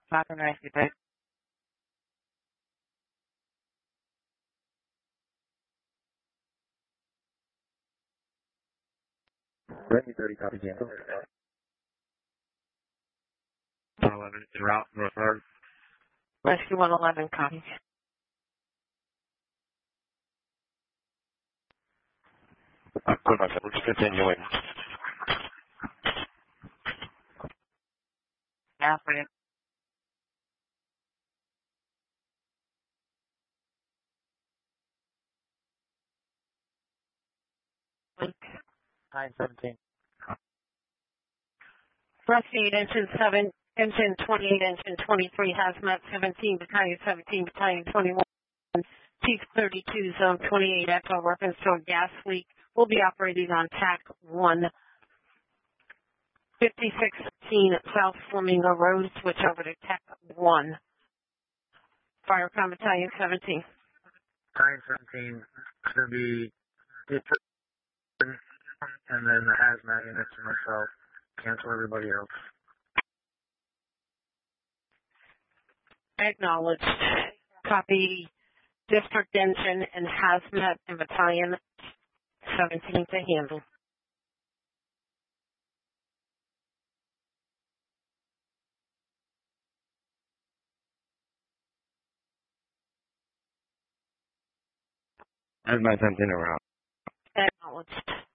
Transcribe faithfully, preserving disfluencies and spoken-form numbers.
Falcon Rescue Base. Rescue thirty, copy, cancel. one eleven, en route, North Harbor. Rescue one eleven, copy. I'm putting myself, we're just continuing. Alfred. nine seventeen. Rescue eight, engine seven, engine twenty-eight, engine twenty-three, hazmat seventeen, battalion seventeen, battalion twenty-one, chief thirty-two, zone twenty-eight, echo reference to a gas leak. Will be operating on T A C one, fifty-six fifteen South Flamingo Road. Switch over to T A C one. Firecom battalion seventeen. nine seventeen, it's going to be different, and then the hazmat units and myself. Cancel everybody else. Acknowledged. Copy district engine and hazmat and battalion seventeen to handle. Hazmat seventeen, en route. Acknowledged.